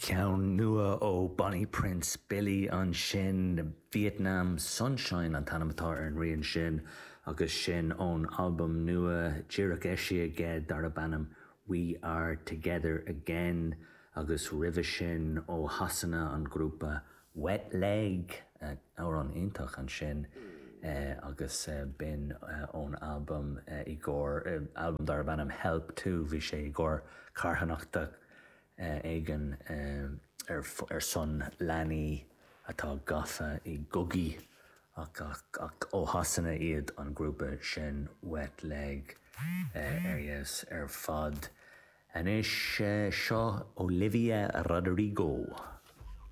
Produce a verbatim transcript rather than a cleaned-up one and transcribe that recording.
ceann nua ó Bonnie Prince Billy an sin Vietnam Sunshine an tanamatá ar an rion sin agus sin ón album nua Díreach eisí aige dar a bannam We Are Together Again agus ribh sin ó hasanna an grúpa Wet Leg uh, á an intach an sin uh, agus uh, bin uh, ón album uh, i gcór uh, album dar a bannam Help two bhí sé i gcór carthanachtach Uh, éigen um, ar, ar son leanaí atá gafa i gugi ach, ach, ach ó hasanna iad an grúpa sin Wet Leg uh, areas ar fad. An is uh, seo Olivia Rodrigo.